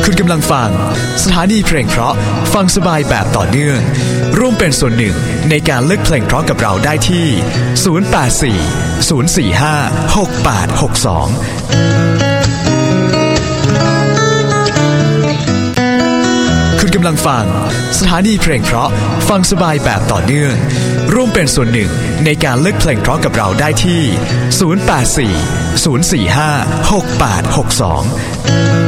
คุณกำลังฟังสถานีเพลงเพราะฟังสบายแบบต่อเนื่องร่วมเป็นส่วนหนึ่งในการเลือกเพลงเพราะกับเราได้ที่0840456862คุณกำลังฟังสถานีเพลงเพราะฟังสบายแบบต่อเนื่องร่วมเป็นส่วนหนึ่งในการเลือกเพลงเพราะกับเราได้ที่0840456862